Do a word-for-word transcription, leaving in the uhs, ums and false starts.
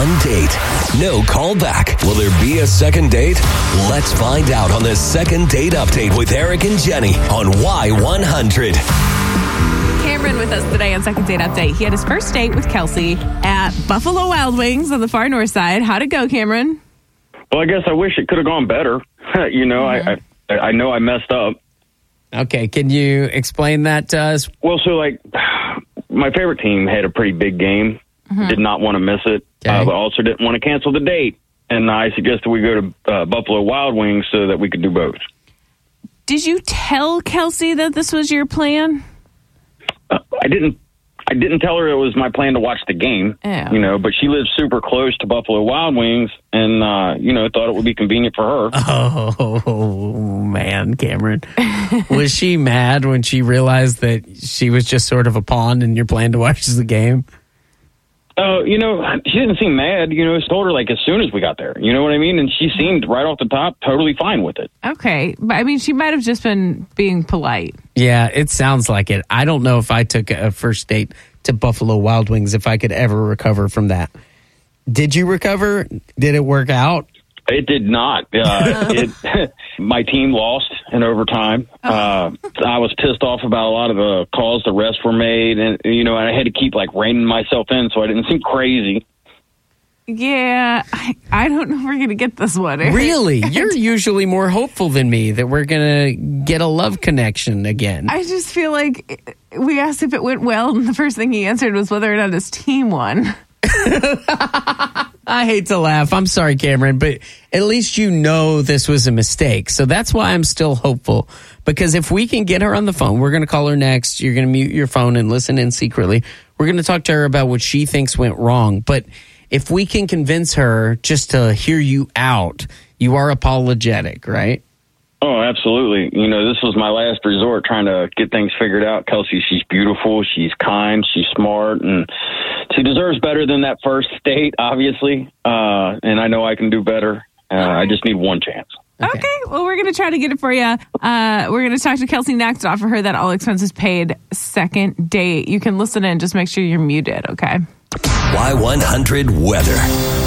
one date, no callback. Will there be a second date? Let's find out on the Second Date Update with Eric and Jenny on Y one hundred. Cameron with us today on Second Date Update. He had his first date with Kelsey at Buffalo Wild Wings on the far north side. How'd it go, Cameron? Well, I guess I wish it could have gone better. you know, mm-hmm. I, I I know I messed up. Okay, can you explain that to us? Well, so, like, my favorite team had a pretty big game. Mm-hmm. Did not want to miss it, okay. uh, but also didn't want to cancel the date. And I suggested we go to uh, Buffalo Wild Wings so that we could do both. Did you tell Kelsey that this was your plan? Uh, I didn't. I didn't tell her it was my plan to watch the game, oh. you know, but she lives super close to Buffalo Wild Wings and, uh, you know, thought it would be convenient for her. Oh, man, Cameron. Was she mad when she realized that she was just sort of a pawn in your plan to watch the game? Oh, uh, you know, she didn't seem mad. You know, I told her, like, as soon as we got there. You know what I mean? And she seemed right off the top totally fine with it. Okay. But, I mean, she might have just been being polite. Yeah, it sounds like it. I don't know if I took a first date to Buffalo Wild Wings, if I could ever recover from that. Did you recover? Did it work out? It did not. Uh, it, my team lost in overtime. Uh, I was pissed off about a lot of the calls the refs were made, and you know, and I had to keep like reining myself in so I didn't seem crazy. Yeah, I, I don't know if we're going to get this one. Eric. Really? You're usually more hopeful than me that we're going to get a love connection again. I just feel like we asked if it went well, and the first thing he answered was whether or not his team won. I hate to laugh. I'm sorry, Cameron, but at least you know this was a mistake. So that's why I'm still hopeful. Because if we can get her on the phone, we're going to call her next. You're going to mute your phone and listen in secretly. We're going to talk to her about what she thinks went wrong. But if we can convince her just to hear you out, you are apologetic, right? Oh, absolutely. You know, this was my last resort trying to get things figured out. Kelsey, she's beautiful. She's kind. She's smart. And she deserves better than that first date, obviously. Uh, and I know I can do better. Uh, I just need one chance. Okay. okay. Well, we're going to try to get it for you. Uh, we're going to talk to Kelsey next to offer her that all expenses paid second date. You can listen in. Just make sure you're muted, okay? Y one hundred weather.